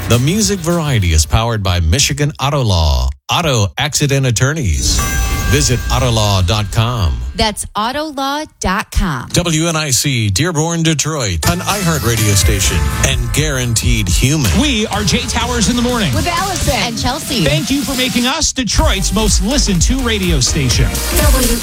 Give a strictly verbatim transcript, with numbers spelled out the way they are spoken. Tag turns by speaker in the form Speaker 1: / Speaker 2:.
Speaker 1: The Music Variety is powered by Michigan Auto Law, Auto Accident Attorneys. Visit autolaw dot com.
Speaker 2: That's autolaw dot com.
Speaker 1: W N I C, Dearborn, Detroit, an iHeartRadio station and guaranteed human.
Speaker 3: We are Jay Towers in the morning.
Speaker 2: With Allison and Chelsea.
Speaker 3: Thank you for making us Detroit's most listened to radio station.
Speaker 2: W